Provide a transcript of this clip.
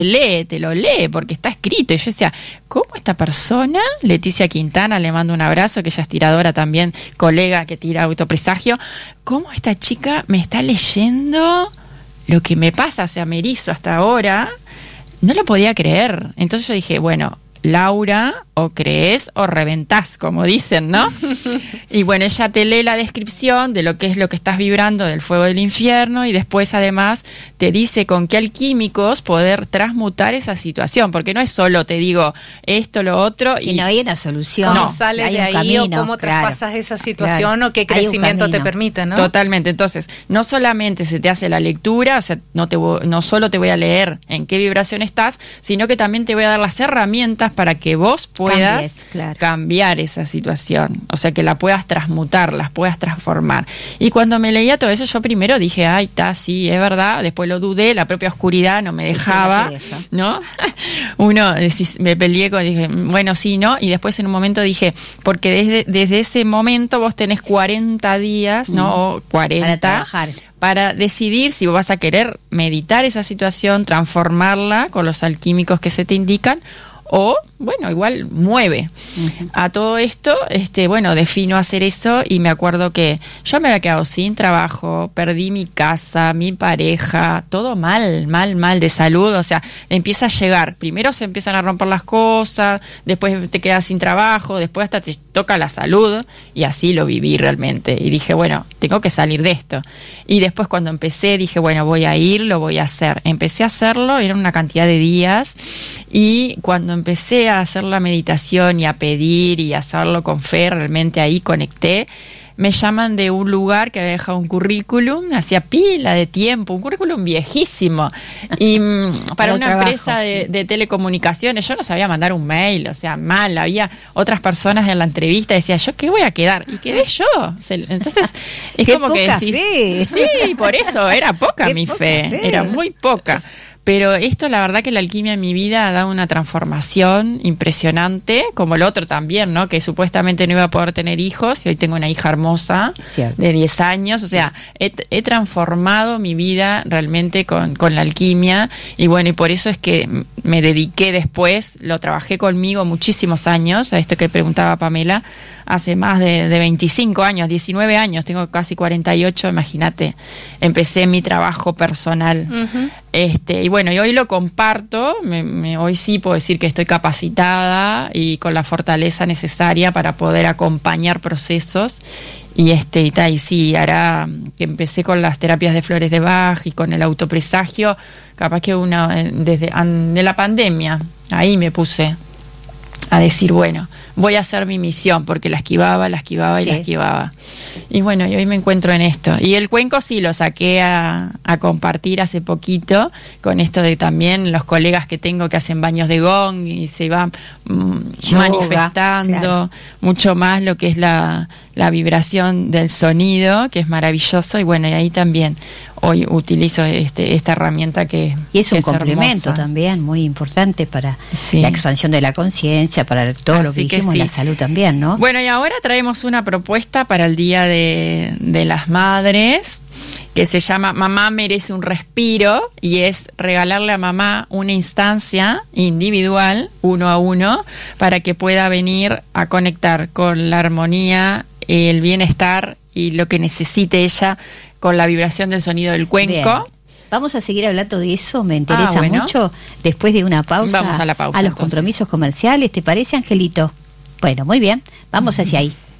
te lo lee, porque está escrito. Y yo decía, ¿cómo esta persona, Leticia Quintana, le mando un abrazo, que ella es tiradora también, colega que tira autopresagio, cómo esta chica me está leyendo lo que me pasa? O sea, me erizo hasta ahora, no lo podía creer. Entonces yo dije, bueno, Laura, o crees o reventás, como dicen, ¿no? Y bueno, ella te lee la descripción de lo que es lo que estás vibrando del fuego del infierno, y después además te dice con qué alquímicos poder transmutar esa situación, porque no es solo te digo esto, lo otro, si no hay una solución, ¿cómo sales de ahí camino, o cómo traspasas esa situación, o qué crecimiento te permite, ¿no? Totalmente. Entonces, no solamente se te hace la lectura, o sea, no solo te voy a leer en qué vibración estás, sino que también te voy a dar las herramientas para que vos puedas cambiar esa situación, o sea, que la puedas transmutar, las puedas transformar. Y cuando me leía todo eso, yo primero dije, ay, sí, es verdad, después lo dudé, la propia oscuridad no me dejaba, ¿no? Me peleé dije, bueno, sí, ¿no? Y después en un momento dije, porque desde ese momento vos tenés 40 días, ¿no? O 40 para trabajar, para decidir si vos vas a querer meditar esa situación, transformarla con los alquímicos que se te indican, o, bueno, igual mueve. A todo esto, bueno, defino hacer eso, y me acuerdo que yo me había quedado sin trabajo, perdí mi casa, mi pareja, todo mal de salud, o sea, empieza a llegar. Primero se empiezan a romper las cosas, después te quedas sin trabajo, después hasta te toca la salud, y así lo viví realmente. Y dije, bueno, tengo que salir de esto. Y después cuando empecé, dije, bueno, voy a ir, lo voy a hacer. Empecé a hacerlo, era una cantidad de días, y cuando empecé a hacer la meditación y a pedir y a hacerlo con fe, realmente ahí conecté. Me llaman de un lugar que había dejado un currículum, hacía pila de tiempo, un currículum viejísimo, y para una empresa de telecomunicaciones. Yo no sabía mandar un mail, o sea, mal, había otras personas en la entrevista, decía, ¿yo qué voy a quedar? Y quedé yo. Entonces, es como que decís, sí, por eso, era poca mi fe, era muy poca. Pero esto, la verdad que la alquimia en mi vida ha dado una transformación impresionante, como el otro también, ¿no? Que supuestamente no iba a poder tener hijos, y hoy tengo una hija hermosa, de 10 años. O sea, he transformado mi vida realmente con la alquimia, y bueno, y por eso es que me dediqué después, lo trabajé conmigo muchísimos años, a esto que preguntaba Pamela, hace más de 25 años, 19 años, tengo casi 48, imagínate, empecé mi trabajo personal. Y bueno, y hoy lo comparto, hoy sí puedo decir que estoy capacitada y con la fortaleza necesaria para poder acompañar procesos, y sí, hará que empecé con las terapias de flores de Bach y con el autopresagio, capaz que desde de la pandemia, ahí me puse a decir, bueno, voy a hacer mi misión, porque la esquivaba y la esquivaba. Y bueno, y hoy me encuentro en esto. Y el cuenco sí lo saqué a compartir hace poquito, con esto de también los colegas que tengo que hacen baños de gong y se van manifestando mucho más lo que es la vibración del sonido, que es maravilloso. Y bueno, y ahí también hoy utilizo esta herramienta que y es un complemento hermosa. También muy importante para la expansión de la conciencia, para todo lo que dijimos, la salud también, ¿no? Bueno, y ahora traemos una propuesta para el Día de las Madres, que se llama Mamá merece un respiro, y es regalarle a mamá una instancia individual, 1 a 1, para que pueda venir a conectar con la armonía, el bienestar y lo que necesite ella con la vibración del sonido del cuenco. Bien. Vamos a seguir hablando de eso, me interesa mucho, después de una pausa. Vamos a la pausa, a los compromisos comerciales, ¿te parece, Angelito? Bueno, muy bien, vamos hacia ahí.